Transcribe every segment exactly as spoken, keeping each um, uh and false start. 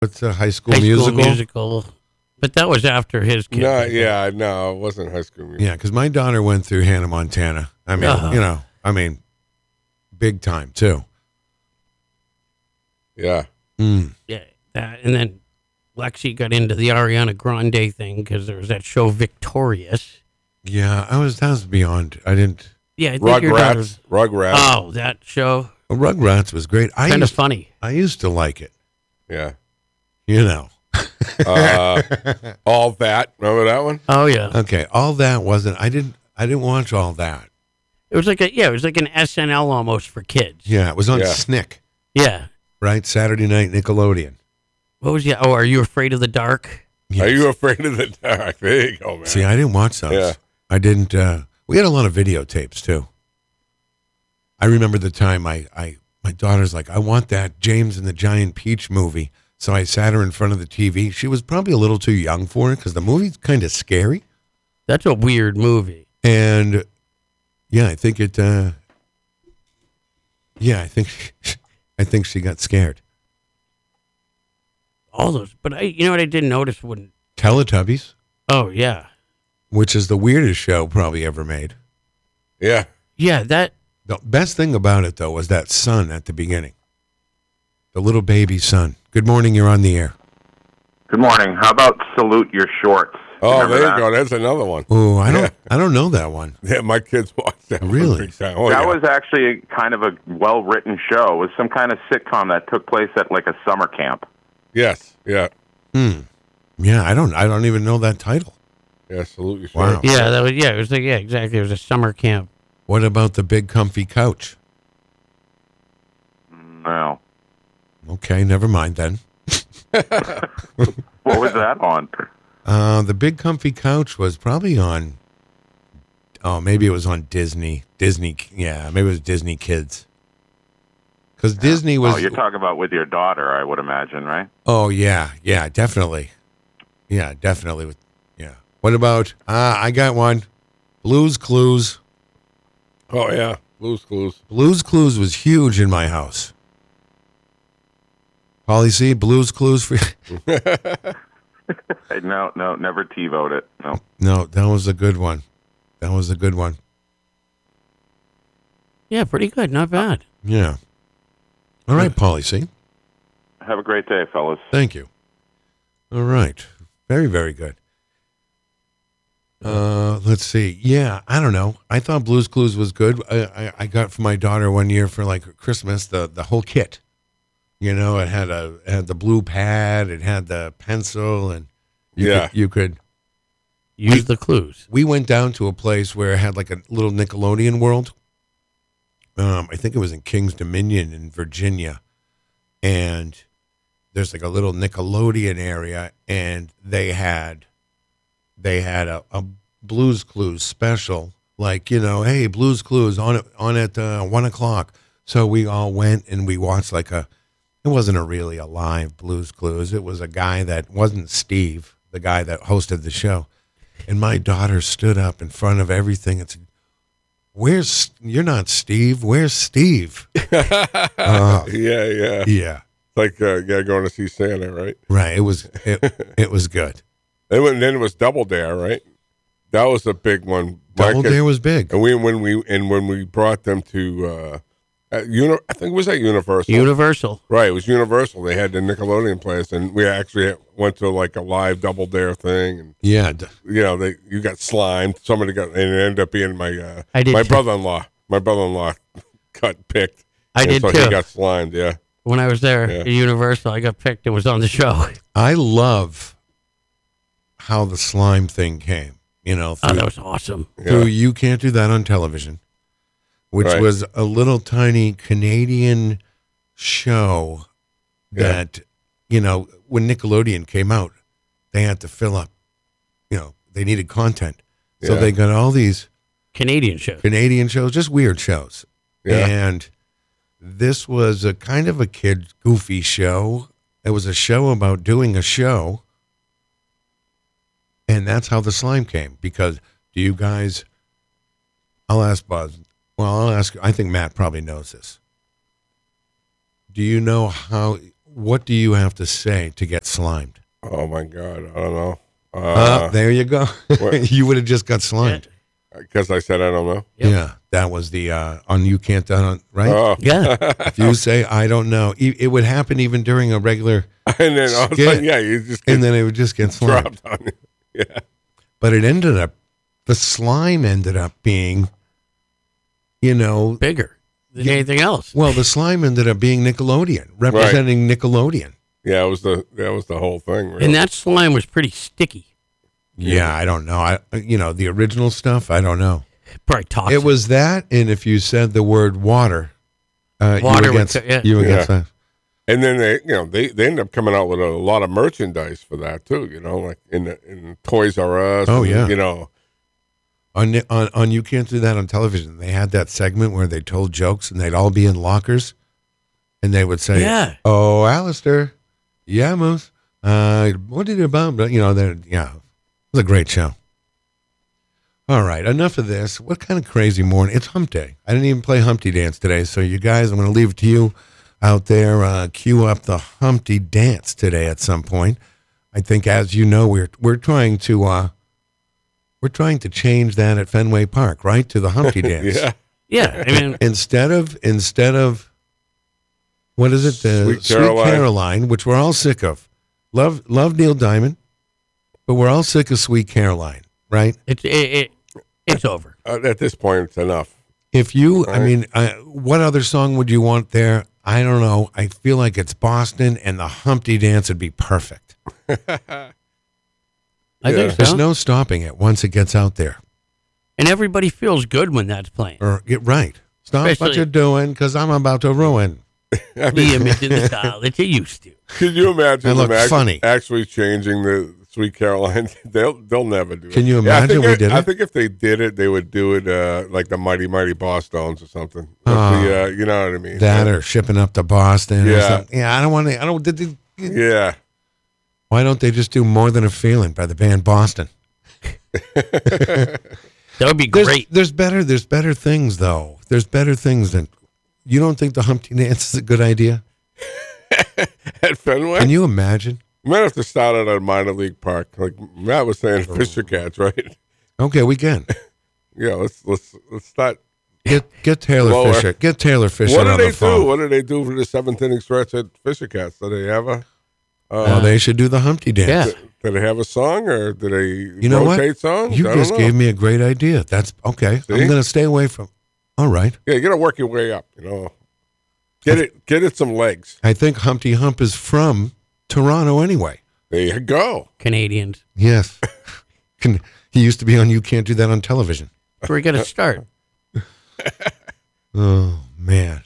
What's a High School High Musical? School Musical. But that was after his kid. No, yeah, no, it wasn't High School Musical. Yeah, because my daughter went through Hannah Montana. I mean, Uh-huh. you know, I mean, big time too. Yeah. Mm. Yeah, that, and then Lexi got into the Ariana Grande thing because there was that show Victorious. Yeah, I was. That was beyond. I didn't. Yeah, I think your daughter's- Rugrats. Rugrats. Oh, that show. Well, Rugrats was great. I Kind of used, funny. I used to like it. Yeah. You know. Uh, all that. Remember that one? Oh yeah. Okay, all that wasn't. I didn't. I didn't watch all that. It was like a yeah, it was like an S N L almost for kids. Yeah, it was on Yeah. Snick, Yeah. right? Saturday night Nickelodeon. What was yeah? Oh, Are You Afraid of the Dark? Are you afraid of the dark? There you go, man. See, I didn't watch those. Yeah. I didn't. Uh, we had a lot of videotapes too. I remember the time I, I, my daughter's like, I want that James and the Giant Peach movie. So I sat her in front of the T V. She was probably a little too young for it because the movie's kind of scary. That's a weird movie. And yeah, I think it. Uh, yeah, I think, I think she got scared. All those, but I, you know what I didn't notice when. Teletubbies, Oh yeah, which is the weirdest show probably ever made. Yeah. yeah. That The best thing about it, though, was that son at the beginning. The little baby son. Good morning, you're on the air. Good morning. How about Salute Your Shorts? Oh, Remember there that? you go. That's another one. Oh, I don't Yeah. I don't know that one. Yeah, my kids watch that. one Really? big time. Oh, that yeah. was actually a, kind of a well-written show. It was some kind of sitcom that took place at like a summer camp. Yes. Yeah. Hmm. Yeah, I don't I don't even know that title. Yeah. Salute your Wow. shorts. yeah, that was yeah. It was like yeah, exactly. It was a summer camp. What about the big comfy couch? No. Okay, never mind then. What was that on? Uh, the big comfy couch was probably on. Oh, maybe it was on Disney. Disney, yeah, maybe it was Disney Kids. Because Disney was. Oh, you're talking about with your daughter, I would imagine, right? Oh yeah, yeah, definitely. Yeah, definitely. With yeah. What about? Ah, I got one. Blues Clues. Oh yeah. Blues Clues. Blues Clues was huge in my house. Polly C, Blues Clues for Hey, no, no, never TiVoed it. No. no, that was a good one. That was a good one. Yeah, pretty good. Not bad. Yeah. All right, Polly C. Have a great day, fellas. Thank you. All right. Very, very good. Uh, let's see. Yeah, I don't know. I thought Blues Clues was good. I, I, I got for my daughter one year for like Christmas the, the whole kit. You know, it had a it had the blue pad, it had the pencil, and you Yeah. could, you could. Use the clues. We went down to a place where it had like a little Nickelodeon world. Um, I think it was in Kings Dominion in Virginia, and there's like a little Nickelodeon area, and they had they had a, a Blues Clues special, like, you know, hey, Blues Clues on it on at uh, one o'clock. So we all went and we watched like a. It wasn't a really a live Blues Clues. It was a guy that wasn't Steve, the guy that hosted the show. And my daughter stood up in front of everything and said, "Where's you're not Steve? Where's Steve?" uh, Yeah. Yeah. yeah, Like uh, yeah, going to see Santa, right? right. It was it, it was good. Then, when- then it was Double Dare, right? That was a big one. My Double kids- Dare was big. And we when we and when we brought them to, uh, at uni- I think it was at Universal. Universal. Right, it was Universal. They had the Nickelodeon place, and we actually went to like a live Double Dare thing, and Yeah, d- you know, they you got slimed. Somebody got, and it ended up being my uh, I did my too. brother-in-law. My brother-in-law got picked. I and did so too. He got slimed. Yeah, When I was there Yeah. at Universal, I got picked and was on the show. I love how the slime thing came. You know, Oh, through, that was awesome. through Yeah. You Can't Do That on Television, which Right. was a little tiny Canadian show Yeah. that, you know, when Nickelodeon came out, they had to fill up, you know, they needed content. So Yeah. they got all these Canadian show. Canadian shows, just weird shows. Yeah. And this was a kind of a kid goofy show. It was a show about doing a show. And that's how the slime came. Because do you guys, I'll ask Buzz. Well, I'll ask, I think Matt probably knows this. Do you know how, what do you have to say to get slimed? Oh my God, I don't know. Uh, Uh, there you go. You would have just got slimed. Because I said I don't know. Yep. Yeah, that was the uh, on you can't done right. Oh, Yeah. If you say I don't know, e- it would happen even during a regular, and then all of a Skit. sudden, yeah, you just get and then it would just get slimed. dropped on you. Yeah. But it ended up, the slime ended up being, you know, Bigger than anything else. well, the slime ended up being Nickelodeon, representing Nickelodeon. Yeah, it was the that was the whole thing. Really. And that slime was pretty sticky. Yeah, I don't know. I, you know, the original stuff, I don't know. Probably toxic. It was that, and if you said the word water, uh, Water you would would get, co- yeah. you would Yeah. get slimed. And then they, you know, they, they end up coming out with a lot of merchandise for that too. You know, like in the, in Toys R Us. Oh, and, yeah. You know, On, Ni- on on you can't do that on television. They had that segment where they told jokes and they'd all be in lockers, and they would say, Yeah. "Oh, Alistair, yeah, Moose, uh, what did you about?" You know, they yeah, it was a great show. All right, enough of this. What kind of crazy morning? It's Hump Day. I didn't even play Humpty Dance today, so you guys, I'm going to leave it to you out there. Uh, cue up the Humpty Dance today at some point. I think, as you know, we're we're trying to. Uh, We're trying to change that at Fenway Park, right, to the Humpty Dance. yeah. Yeah. I mean, Instead of instead of what is it, the Sweet Caroline. Caroline, which we're all sick of. Love love Neil Diamond, but we're all sick of Sweet Caroline, right? it's, it, it, it's over. Uh, at this point, it's enough. If you, I Right. mean, I, what other song would you want there? I don't know. I feel like it's Boston, and the Humpty Dance would be perfect. I Yeah. think There's so. no stopping it once it gets out there. And everybody feels good when that's playing. Or get right. Stop what Especially- you're doing, because I'm about to ruin. I The mean, image and the style that you used to. could you imagine I look them act- funny. actually changing the Sweet Caroline? They'll they'll never do it. Can you Yeah, I imagine think we I- did I it? think if they did it, they would do it uh, like the Mighty Mighty Boss Stones or something. With Ah. the, uh, you know what I mean? That or shipping up to Boston or Yeah. something. Yeah, I don't want to. I don't. Did, did, Yeah. why don't they just do More Than a Feeling by the band Boston? That would be There's, great. there's better. There's better things though. There's better things than. You don't think the Humpty Dance is a good idea? At Fenway? Can you imagine? You might have to start at a minor league park. Like Matt was saying, Oh. Fisher Cats, right? Okay, we can Yeah, let's let's let's start. get get Taylor Lower. Fisher. Get Taylor Fisher What on do the they phone. do? What do they do for the seventh inning stretch at Fisher Cats? Do they have a Well, they should do the Humpty Dance. Yeah. do they have a song or do they You know what? rotate songs? You I don't just know. gave me a great idea. That's okay. See? I'm going to stay away from. All right. Yeah, you got to work your way up. You know, get it get it some legs. I think Humpty Hump is from Toronto anyway. There you go. Canadians. Yes. Can, he used to be on You Can't Do That on television. That's where we got to start. Oh, man.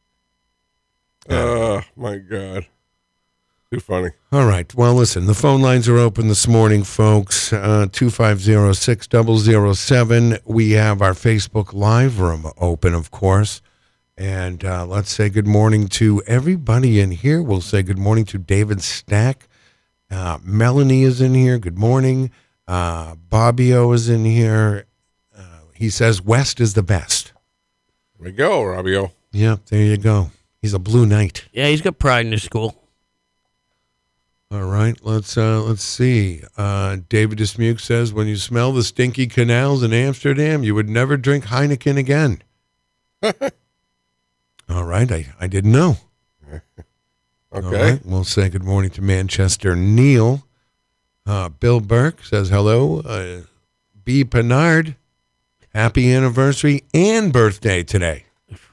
Oh my God, too funny. All right. Well, listen, the phone lines are open this morning, folks. Uh, two five zero, six zero zero seven. We have our Facebook Live room open, of course. And uh, let's say good morning to everybody in here. We'll say good morning to David Stack. Uh, Melanie is in here. Good morning. Uh, Bobbio is in here. Uh, he says West is the best. There we go, Robbio. Yeah, there you go. He's a blue knight. Yeah, he's got pride in his school. All right, let's uh, let's see. Uh, David Dismuke says, when you smell the stinky canals in Amsterdam, you would never drink Heineken again. All right, I, I didn't know. All Okay. right, we'll say good morning to Manchester Neil. Uh, Bill Burke says hello. Uh, B. Pinard, happy anniversary and birthday today.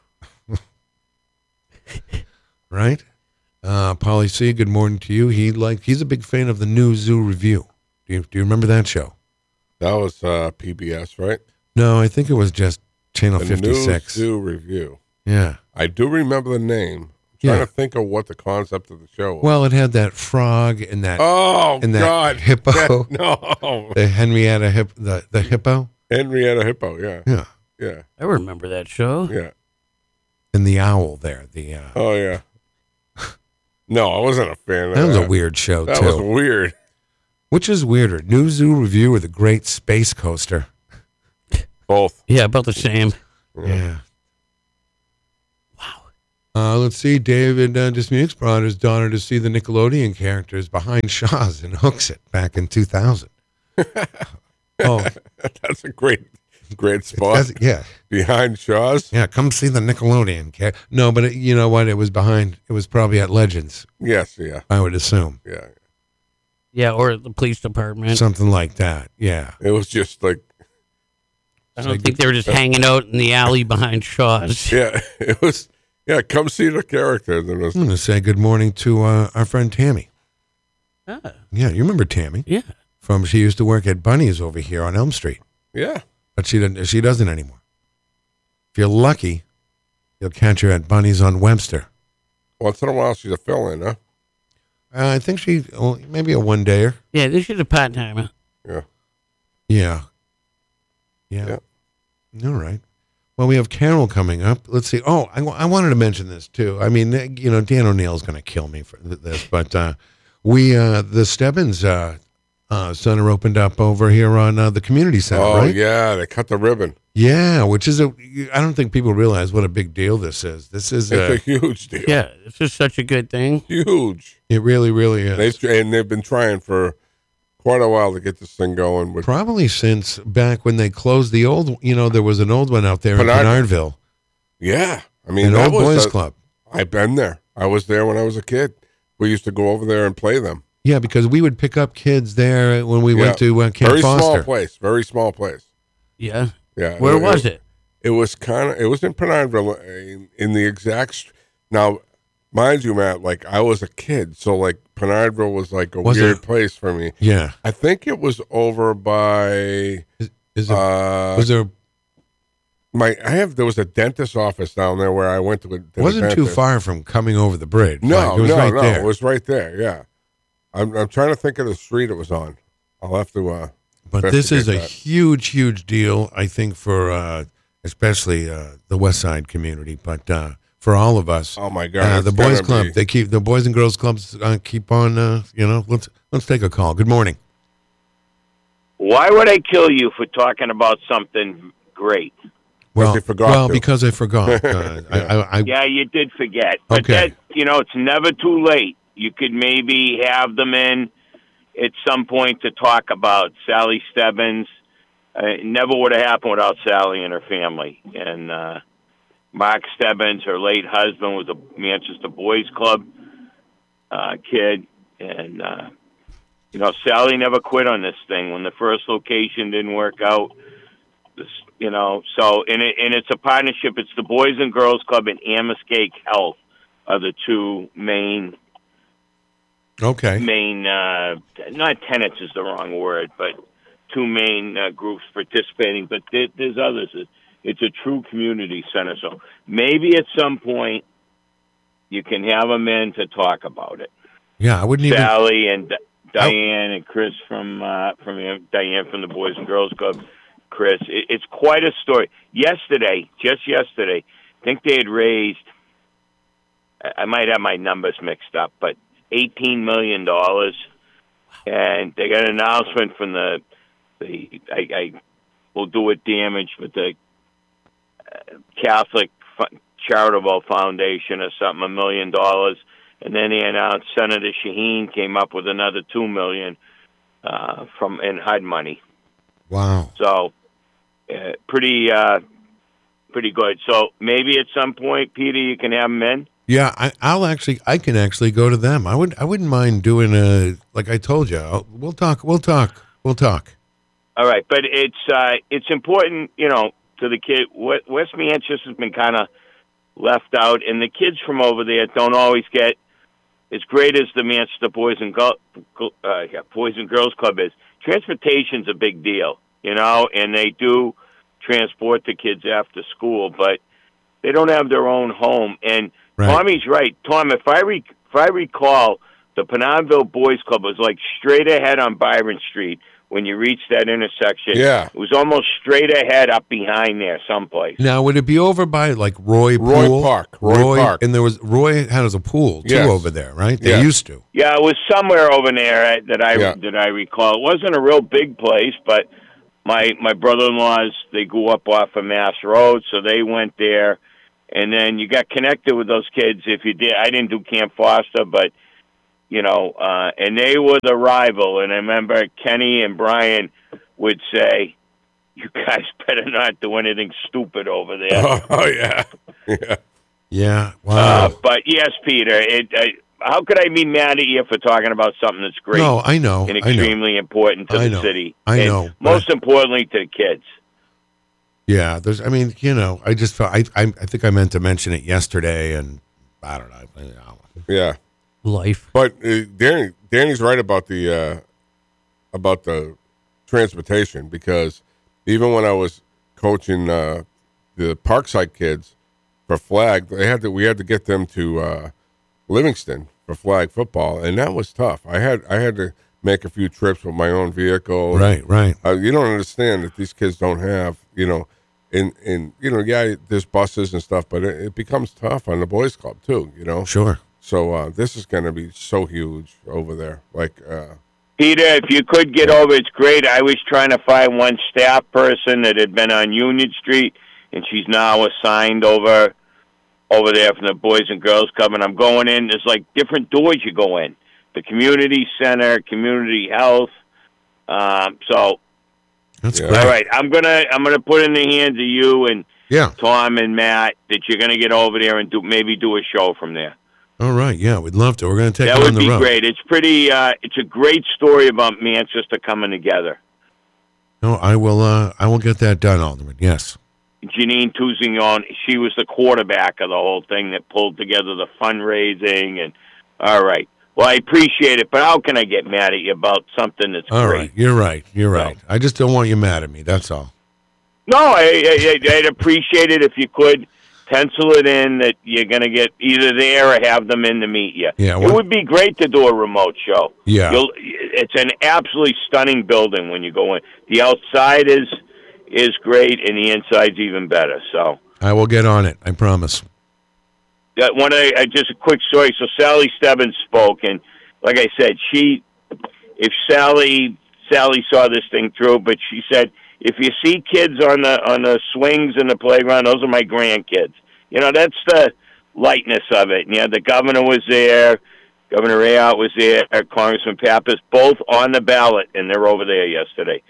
Right? Uh, Polly C., good morning to you. He like he's a big fan of the new Zoo Review. Do you, do you remember that show? That was uh, P B S, right? No, I think it was just Channel The fifty-six. New Zoo Review. Yeah. I do remember the name. I'm trying Yeah. to think of what the concept of the show was. Well, it had that frog and that oh and that God, hippo. no, the Henrietta hip the, the hippo. Henrietta Hippo. Yeah, Yeah. yeah, I remember that show. yeah. And the owl there. The uh, Oh yeah. No, I wasn't a fan of that that. was a weird show That too. was weird. Which is weirder, New Zoo Review or the Great Space Coaster? Both. Yeah, about the same. Yeah. Wow. Uh, let's see. David uh, Dismukes brought his daughter to see the Nickelodeon characters behind Shaw's and Hooks It back in two thousand. Oh, That's a great, great spot. that's- yeah, Behind Shaw's. yeah. Come see the Nickelodeon character. No, but it, you know what? It was behind. It was probably at Legends. Yes, yeah, I would assume yeah. Yeah, or the police department. something like that. Yeah. It was just like, I don't like think they were just hanging out in the alley behind Shaw's. yeah, it was. Yeah, come see the characters. And it was, I'm going to say good morning to uh, our friend Tammy. Ah, Yeah, you remember Tammy yeah. from? She used to work at Bunny's over here on Elm Street, yeah, but she doesn't. She doesn't anymore. If you're lucky, you'll catch her at Bunny's on Webster. once in a while she's a fill-in, huh? Uh, I think she oh, maybe a one dayer. Yeah, this is a part timer. Yeah, Yeah. Yeah. All right. Well, we have Carol coming up. Let's see. Oh, I, I wanted to mention this too. I mean, eh, you know, Dan O'Neill's going to kill me for th- this, but uh, we uh, the Stebbins uh, uh, Center opened up over here on uh, the community center, oh right? yeah, they cut the ribbon. Yeah, which is a. I don't think people realize what a big deal this is. This is It's a, a huge deal. Yeah, this is such a good thing. Huge. it really, really is. They've and they've been trying for quite a while to get this thing going. With Probably since back when they closed the old. You know, there was an old one out there in Penard- Penardville, yeah, I mean an that old was boys a- club. I've been there. I was there when I was a kid. We used to go over there and play them. Yeah, because we would pick up kids there when we Yeah. went to uh, Camp Very Foster. small place. Very small place. Yeah. Yeah. Where was it? It was kind of. It was in Penardville, in, in the exact. st- Now, mind you, Matt, like I was a kid, so like Penardville was like a Was weird it? place for me. Yeah. I think it was over by. Is, is it, Uh, was there? my I have there was a dentist office down there where I went to. A, to the Wasn't too dentist. far from coming over the bridge. No, Like, it was no, right no. there. It was right there. Yeah, I'm I'm trying to think of the street it was on. I'll have to. Uh, but this is a investigate that. huge, huge deal. I think for uh, especially uh, the West Side community, but uh, for all of us. Oh my God! Uh, it's the boys gonna club. be- They keep the boys and girls clubs uh, keep on. Uh, you know, let's let's take a call. Good morning. Why would I kill you for talking about something great? Well, you forgot well, to. because I forgot. Uh, I, I, I, Yeah, you did forget. But Okay. that, you know, it's never too late. You could maybe have them in at some point to talk about Sally Stebbins. Uh, it never would have happened without Sally and her family. And uh, Mark Stebbins, her late husband, was a Manchester Boys Club uh, kid. And, uh, you know, Sally never quit on this thing. When the first location didn't work out, this, you know, so, and, it, and it's a partnership. It's the Boys and Girls Club and Amoskeag Health are the two main okay. main, uh, not tenants is the wrong word, but two main uh, groups participating. But there, there's others. It- It's a true community center. So maybe at some point you can have them in to talk about it. Yeah, I wouldn't even. Sally and D- Diane and Chris from uh, from Diane from the Boys and Girls Club. Chris, it, it's quite a story. Yesterday, just yesterday, I think they had raised. I I might have my numbers mixed up, but eighteen million dollars, and they got an announcement from the the I, I will do it damage with the uh, Catholic F- Charitable Foundation or something, a million dollars, and then they announced Senator Shaheen came up with another two million uh, from in H U D money. Wow. So uh, pretty uh, pretty good. So maybe at some point, Peter, you can have them in. Yeah, I, I'll actually. I can actually go to them. I would. I wouldn't mind doing a. Like I told you, I'll, we'll talk. We'll talk. We'll talk. All right, but it's uh, it's important, you know, to the kid. West West Manchester's been kind of left out, and the kids from over there don't always get as great as the Manchester Boys and Go- uh, yeah, Boys and Girls Club is. Transportation's a big deal, you know, and they do transport the kids after school, but they don't have their own home. And Right. Tommy's right, Tom. If I re- if I recall, the Penardville Boys Club was like straight ahead on Byron Street. When you reach that intersection, Yeah. it was almost straight ahead up behind there, someplace. Now, would it be over by like Roy Roy Pool? Park. Roy Park. And there was Roy has a pool too Yes. over there, right? They Yeah. used to. Yeah, it was somewhere over there uh, that I Yeah. that I recall. It wasn't a real big place, but my my brother-in-laws they grew up off of Mass Road, so they went there, and then you got connected with those kids. If you did, I didn't do Camp Foster, but you know, uh, and they were the rival. And I remember Kenny and Brian would say, "You guys better not do anything stupid over there." Oh yeah, yeah, Yeah. Wow. Uh, but yes, Peter, it. Uh, how could I be mad at you for talking about something that's great no, I know. and I know. extremely important to I the know. city? I and know, most but- importantly, to the kids. Yeah. There's. I mean, you know, I just felt. I. I, I think I meant to mention it yesterday, and I don't know. I, you know. yeah. Life. But uh, Danny, Danny's right about the uh, about the transportation, because even when I was coaching uh, the Parkside kids for flag, they had to we had to get them to uh, Livingston for flag football, and that was tough. I had I had to make a few trips with my own vehicle. Right. Right. Uh, you don't understand that these kids don't have, you know, in in you know, yeah, there's buses and stuff, but it, it becomes tough on the boys' club too. You know. Sure. So uh, this is going to be so huge over there. Like, uh, Peter, if you could get over, it's great. I was trying to find one staff person that had been on Union Street, and she's now assigned over over there from the Boys and Girls Club. And I'm going in. There's like different doors you go in: the community center, community health. Um, so, That's Yeah. great. all right, I'm gonna I'm gonna put in the hands of you and Yeah. Tom and Matt that you're gonna get over there and do maybe do a show from there. All right. Yeah. We'd love to. We're going to take That it on would the be road. great. It's pretty. Uh, it's a great story about Manchester coming together. No, I will. Uh, I will get that done, Alderman. Yes. Janine Tousignon, she was the quarterback of the whole thing that pulled together the fundraising. And all right, well, I appreciate it, but how can I get mad at you about something that's All great? right. You're right. You're right. I just don't want you mad at me. That's all. No, I, I, I'd appreciate it if you could pencil it in that you're going to get either there or have them in to meet you. Yeah, it what- would be great to do a remote show. Yeah. You'll, it's an absolutely stunning building when you go in. The outside is is great, and the inside's even better. So, I will get on it. I promise. uh, one of the, uh, just a quick story. So Sally Stebbins spoke, and like I said, she, if Sally Sally saw this thing through, but she said, if you see kids on the on the swings in the playground, those are my grandkids. You know, that's the lightness of it. And, yeah, the governor was there, Governor Ayotte was there, Congressman Pappas, both on the ballot, and they're over there yesterday.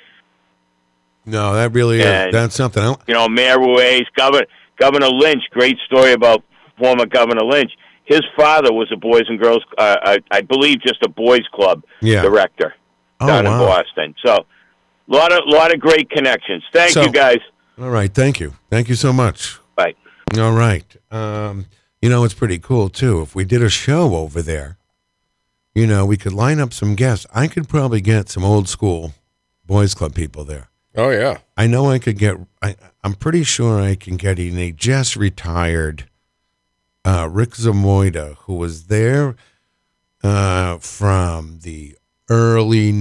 No, that really is. And- That's something. I don't, You know, Mayor Ruiz, Governor Governor Lynch. Great story about former Governor Lynch. His father was a Boys and Girls, uh, I, I believe, just a boys' club Yeah. director Oh, down in wow. Boston. So, a lot of lot of great connections. Thank So- you, guys. All right. Thank you. Thank you so much. Bye. All right. Um, you know, it's pretty cool, too. If we did a show over there, you know, we could line up some guests. I could probably get some old school boys club people there. oh yeah, I know I could get, I, I'm pretty sure I can get in a just retired uh, Rick Zamoyda, who was there uh, from the early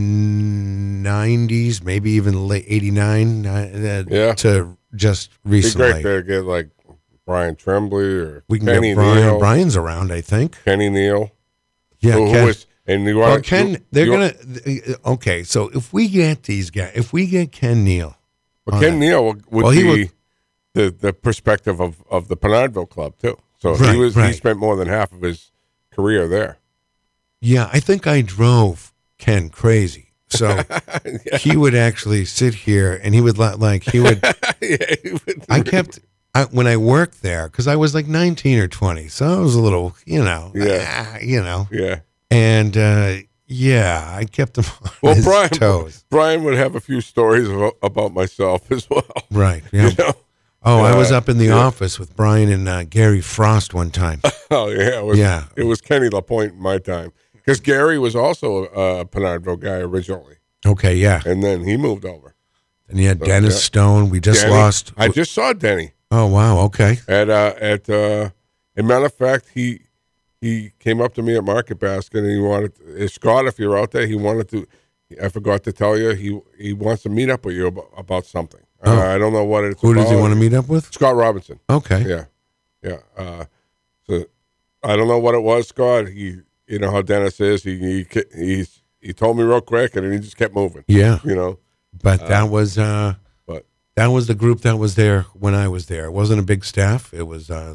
nineties, maybe even late eighty-nine, uh, Yeah. to just it'd be recently. great to get like Brian Tremblay or We can Kenny get Brian. Neal. Brian's around, I think. Kenny Neal. Yeah, who, who Ken. was, and you well, want Ken, they're gonna. Okay, so if we get these guys, if we get Ken Neal, Well, on Ken that. Neal would, would Well, he be would- the the perspective of, of the Penardville Club too. So Right, he was he right. spent more than half of his career there. yeah, I think I drove Ken crazy. So he would actually sit here, and he would li- like he would. Yeah, he would- I kept I, when I worked there because I was like nineteen or twenty, so I was a little, you know, Yeah. ah, you know, yeah. and uh, yeah, I kept him on Well, his Brian toes. Brian would have a few stories about, about myself as well. Right. Yeah. You know? Oh, I was Uh, up in the yeah. office with Brian and uh, Gary Frost one time. Oh yeah, it was, Yeah. It was Kenny Lapointe in my time because Gary was also a Penardville guy originally, Okay, yeah. and then he moved over. And you had Dennis yeah. Stone. We just Denny- lost. I just saw Denny Oh, wow. Okay. at uh, at. Uh, as a matter of fact, he he came up to me at Market Basket and he wanted uh, Scott. If you're out there, he wanted to. I forgot to tell you, he he wants to meet up with you about, about something. Oh. Uh, I don't know what it's Who about. does he want to meet up with? Scott Robinson. Okay. Yeah, yeah. Uh, so I don't know what it was, Scott. He, you know how Dennis is. He he he he told me real quick, and then he just kept moving. Yeah. You know, But that was uh, but that was the group that was there when I was there. It wasn't a big staff. It was uh,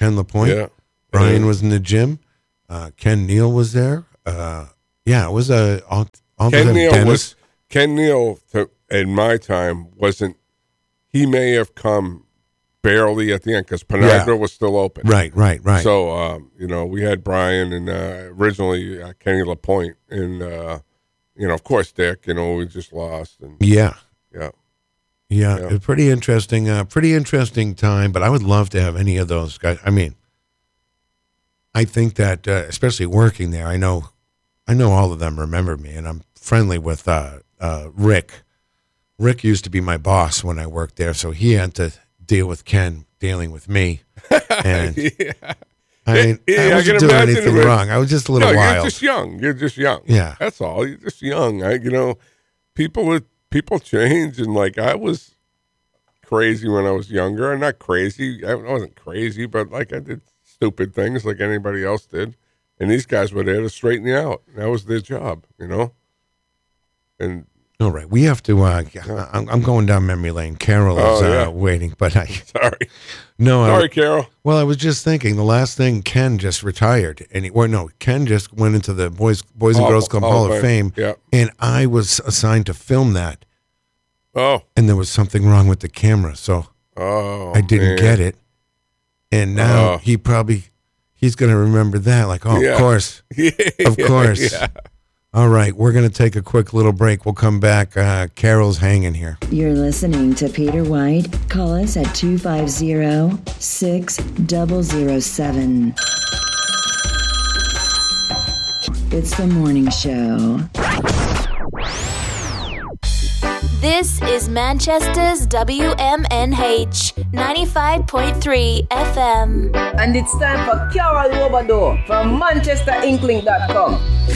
Ken LaPointe. Yeah. Brian And was in the gym. Uh, Ken Neal was there. Uh, yeah, it was a all, all Ken the Neal Dennis. was Ken Neal. To, in my time, wasn't he? May have come barely at the end because Penardville Yeah. was still open. Right, right, right. So, um, you know, we had Brian and uh, originally uh, Kenny LaPointe, and uh, you know, of course, Dick. You know, we just lost, and yeah, yeah, yeah, Yeah. a pretty interesting, uh, pretty interesting time. But I would love to have any of those guys. I mean, I think that, uh, especially working there, I know, I know all of them remember me, and I'm friendly with uh, uh, Rick. Rick used to be my boss when I worked there, so he had to deal with Ken dealing with me. And yeah. I mean, Yeah, I I wasn't can doing imagine anything it. wrong. I was just a little No, wild. you're just young. You're just young. Yeah. That's all. You're just young. I, you know, people are- people change, and like I was crazy when I was younger. I'm not crazy. I wasn't crazy, but like I did stupid things like anybody else did. And these guys were there to straighten you out. That was their job, you know. And All right, we have to. Uh, I'm, I'm going down memory lane. Carol is Oh, yeah. uh, waiting, but I sorry, no. sorry, I, Carol. well, I was just thinking the last thing Ken just retired, and he, or no, Ken just went into the boys Boys and Hall- Girls Club Hall Hall of of Fame, Fame. Yeah. and I was assigned to film that, Oh, and there was something wrong with the camera, so oh, I didn't man. get it, and now Oh. he probably he's going to remember that. Like, oh, Yeah. of course, Yeah, of course. yeah. All right, we're going to take a quick little break. We'll come back. Uh, Carol's hanging here. You're listening to Peter White. Call us at two five zero, six zero zero seven. It's the morning show. This is Manchester's W M N H ninety-five point three F M. And it's time for Carol Robado from Manchester Inkling dot com.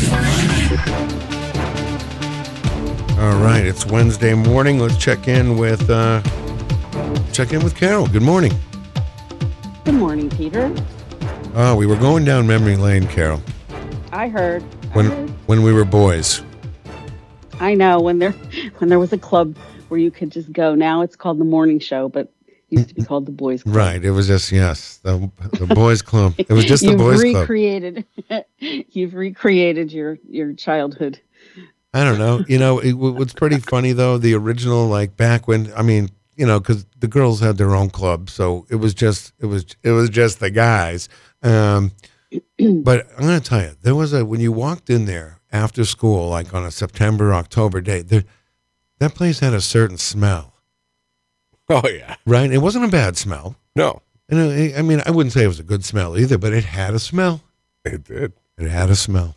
All right, it's Wednesday morning. Let's check in with uh, check in with Carol. Good morning. Good morning, Peter. Oh, we were going down memory lane, Carol, I heard. when I heard. when we were boys. I know when there when there was a club where you could just go. Now it's called the morning show, but it used to be called the boys club. Right. It was just yes, the the boys club. It was just the You've boys club. recreated, You've recreated your your childhood. I don't know. You know, it, what's pretty funny though, the original, like back when, I mean, you know, because the girls had their own club, so it was just it was it was just the guys. Um, but I'm gonna tell you, there was a when you walked in there after school, like on a September October day, there, that place had a certain smell, Oh yeah. right? It wasn't a bad smell. No, And it, I mean, I wouldn't say it was a good smell either, but it had a smell. it did. It had a smell.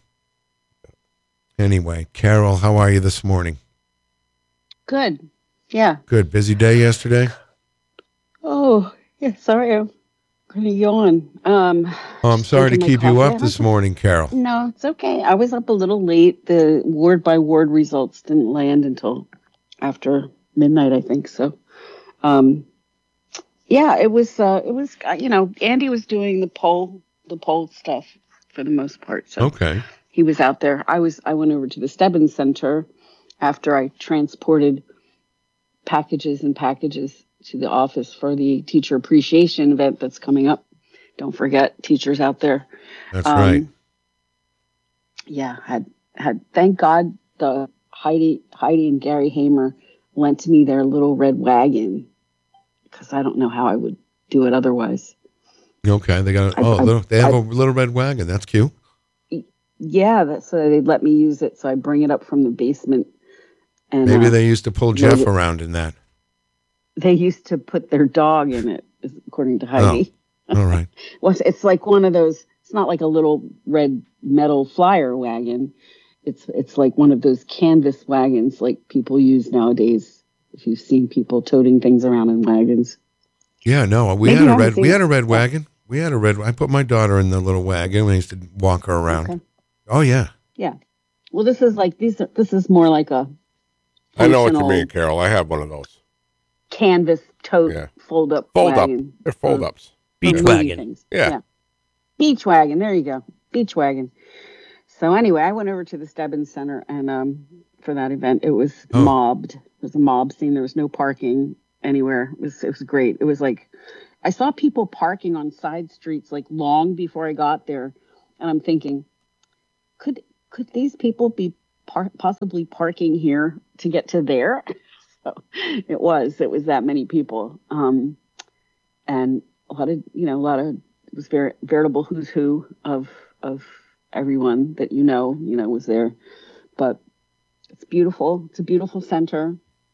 Anyway, Carol, how are you this morning? Good. Yeah. Good. Busy day yesterday? Oh, yeah. Sorry, I'm gonna yawn. Um, Oh, I'm sorry to drinking my keep you coffee. up this morning, Carol. No, it's okay. I was up a little late. The ward by ward results didn't land until after midnight, I think. So, um, yeah, it was. Uh, it was. Uh, you know, Andy was doing the poll, the poll stuff for the most part. So Okay. he was out there. I was. I went over to the Stebbins Center after I transported packages and packages to the office for the teacher appreciation event that's coming up. Don't forget, teachers out there. That's Um, right. Yeah, had had thank God the Heidi Heidi and Gary Hamer lent me their little red wagon because I don't know how I would do it otherwise. Okay. They got a, I- oh, I- little, they have I- a little red wagon. That's cute. Yeah, that, so they let me use it. So I bring it up from the basement. And Maybe uh, they used to pull load Jeff it. around in that. they used to put their dog in it, according to Heidi. All right. Well, it's- it's like one of those. It's not like a little red metal flyer wagon. It's it's like one of those canvas wagons like people use nowadays. If you've seen people toting things around in wagons. Yeah, no, we Maybe had you a haven't red seen we it. had a red wagon. We had a red I put my daughter in the little wagon and I used to walk her around. Okay. Oh yeah. Yeah. Well, this is like these. Are, this is more like a. I know what you functional mean, Carol. I have one of those. Canvas tote Yeah. fold up. Fold up. wagon They're fold for- ups. for Beach moving wagon. things. Yeah. Beach wagon. There you go. Beach wagon. So anyway, I went over to the Stebbins Center and um, for that event, it was Oh. mobbed. It was a mob scene. There was no parking anywhere. It was it was great. It was like I saw people parking on side streets like long before I got there, and I'm thinking, could could these people be par- possibly parking here to get to there? So it was it was that many people, um, and a lot of you know a lot of it was very veritable who's who of of everyone that you know you know was there, but it's beautiful. It's a beautiful center.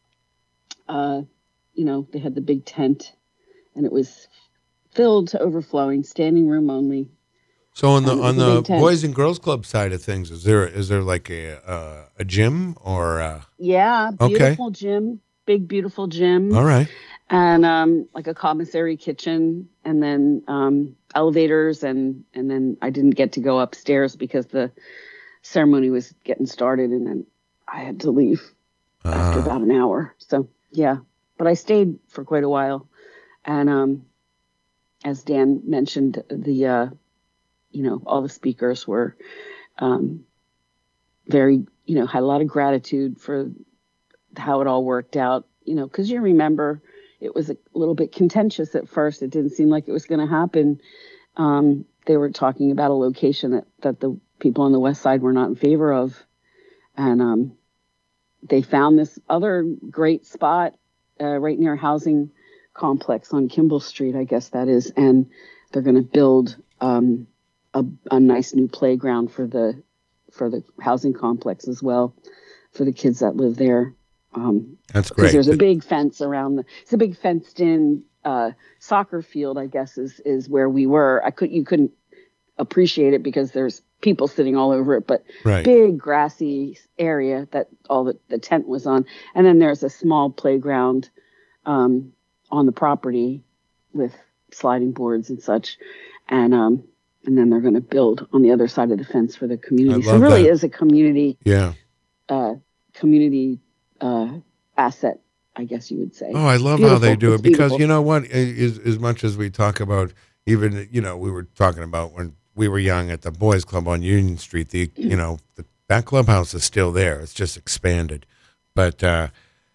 Uh, you know they had the big tent, and it was filled to overflowing, standing room only. So on the Um, it on was a the big tent. Boys and Girls Club side of things, is there is there like a uh, a gym or uh, Yeah, Okay. beautiful gym, big beautiful gym. all right? And um, like a commissary kitchen, and then um, elevators, and and then I didn't get to go upstairs because the ceremony was getting started, and then I had to leave after Ah. about an hour. So yeah, but I stayed for quite a while, and um, as Dan mentioned, the uh, you know all the speakers were um, very you know had a lot of gratitude for how it all worked out. You know, because you remember. It was a little bit contentious at first. It didn't seem like it was going to happen. Um, they were talking about a location that, that the people on the west side were not in favor of. And um, they found this other great spot uh, right near a housing complex on Kimball Street, I guess that is. And they're going to build um, a, a nice new playground for the for the housing complex as well, for the kids that live there. Um, That's Because great. there's a big fence around the. It's a big fenced-in uh, soccer field, I guess, is is where we were. I could you couldn't appreciate it because there's people sitting all over it, but Right. big grassy area that all the, the tent was on, and then there's a small playground um, on the property with sliding boards and such, and um, and then they're going to build on the other side of the fence for the community. So it love really that. is a community Yeah. uh, community. Uh, asset, I guess you would say. Oh, I love how they Beautiful. do it It's because beautiful. you know what? As, as much as we talk about, even you know, we were talking about when we were young at the Boys Club on Union Street. The you know the, that clubhouse is still there. It's just expanded, but uh,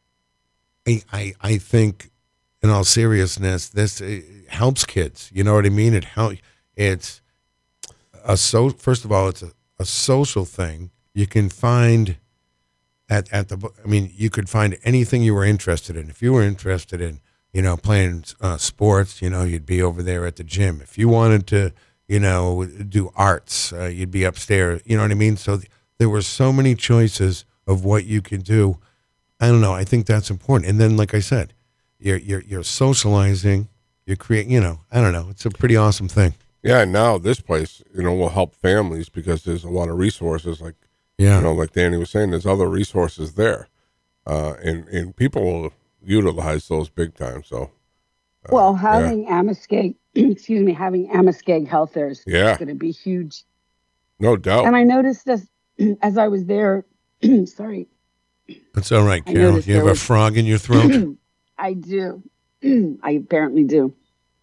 I, I I think, in all seriousness, this uh, helps kids. You know what I mean? It help. It's a so. First of all, it's a, a social thing. You can find. At, at the, I mean, you could find anything you were interested in. If you were interested in, you know, playing uh, sports, you know, you'd be over there at the gym. If you wanted to, you know, do arts, uh, you'd be upstairs. You know what I mean? So th- there were so many choices of what you could do. I don't know. I think that's important. And then, like I said, you're you're you're socializing. You're creating. You know, I don't know. It's a pretty awesome thing. Yeah, now this place, you know, will help families because there's a lot of resources like. Yeah. You know, like Danny was saying, there's other resources there, uh, and and people will utilize those big time. So, uh, well, having yeah. Amoskeag, excuse me, having Amoskeag Health there is yeah. going to be huge. No doubt. And I noticed as as I was there, sorry. That's all right, Carol. You have a was, frog in your throat? I do. I apparently do.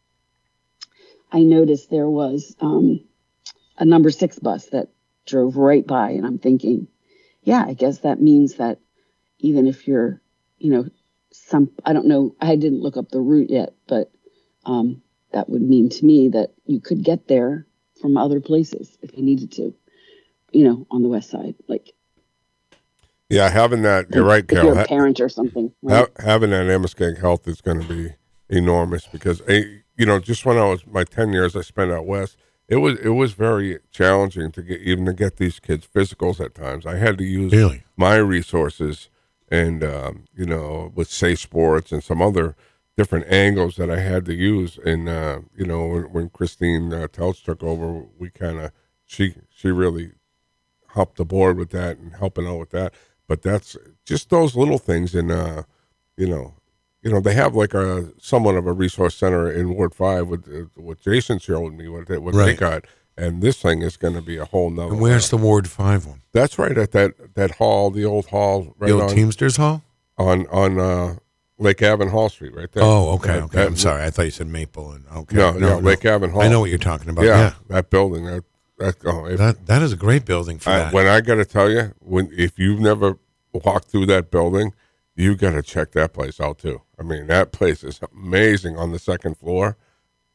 I noticed there was um, a number six bus that drove right by, and I'm thinking, yeah, I guess that means that even if you're, you know, some, I don't know, I didn't look up the route yet, but um, that would mean to me that you could get there from other places if you needed to, you know, on the west side, like. Yeah, having that, you're right, Carol. If you're a parent or something. Right? Ha- having that Amoskeag Health is going to be enormous because, you know, just when I was, my ten years I spent out west, It was it was very challenging to get even to get these kids physicals at times. I had to use really? my resources and um, you know with Safe Sports and some other different angles that I had to use. And uh, you know when, when Christine uh, Telch took over, we kind of she she really helped the board with that and helping out with that. But that's just those little things. And uh, you know. You know, they have like a somewhat of a resource center in Ward Five with uh, what Jason showed me what they, what right. they got, and this thing is going to be a whole nother. And where's level. the Ward Five one? That's right at that, that hall, the old hall, right the old on, Teamsters Hall on on uh, Lake Avon Hall Street, right there. Oh, okay, that, okay. That, I'm sorry, I thought you said Maple and okay. No, no, no, no. Lake Avon Hall. I know what you're talking about. Yeah, yeah. that building. That that oh, if, that that is a great building for I, that. When I got to tell you, when if you've never walked through that building, you got to check that place out too. I mean, that place is amazing on the second floor.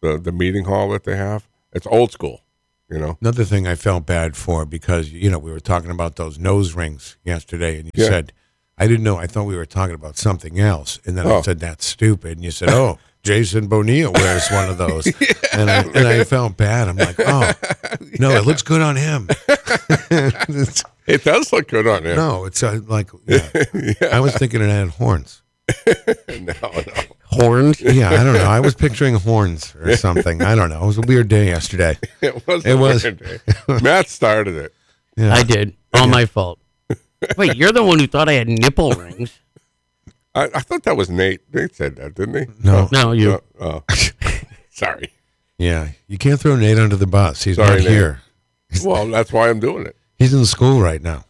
the the meeting hall that they have. It's old school, you know. Another thing I felt bad for because, you know, we were talking about those nose rings yesterday, and you Yeah. said, I didn't know, I thought we were talking about something else. And then I Oh. said, that's stupid. And you said, oh, Jason Bonilla wears one of those. and, I, and I felt bad. I'm like, oh, no, it looks good on him. It's- It does look good on him. no, it's uh, like, yeah. I was thinking it had horns. no, no. Horns. Yeah, I don't know. I was picturing horns or something. I don't know. It was a weird day yesterday. It was. It a was. weird day. Matt started it. Yeah. I did. All my fault. Wait, you're the one who thought I had nipple rings. I, I thought that was Nate. Nate said that, didn't he? No. No, you. Oh, oh. Sorry. Yeah, you can't throw Nate under the bus. He's Sorry, not Nate. here. Well, that's why I'm doing it. He's in school right now.